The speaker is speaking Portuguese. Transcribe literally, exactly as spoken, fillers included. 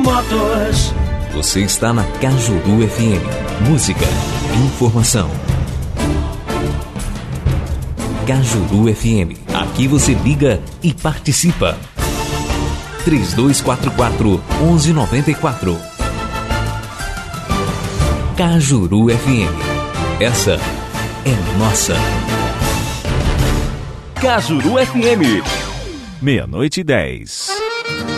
Motos. Você está na Cajuru F M. Música, informação. Cajuru F M. Aqui você liga e participa. três dois quatro quatro, um um nove quatro. Cajuru F M. Essa é nossa. Cajuru F M. Meia-noite e dez.